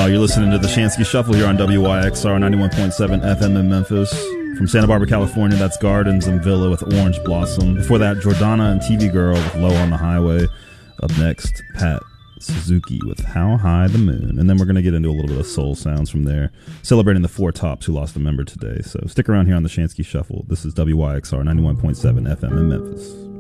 You're listening to the Shansky Shuffle here on WYXR 91.7 FM in Memphis. From Santa Barbara, California, that's Gardens and Villa with Orange Blossom. Before that, Jordana and TV Girl with Low on the Highway. Up next, Pat Suzuki with How High the Moon. And then we're going to get into a little bit of soul sounds from there, celebrating the Four Tops who lost a member today. So stick around here on the Shansky Shuffle. This is WYXR 91.7 FM in Memphis.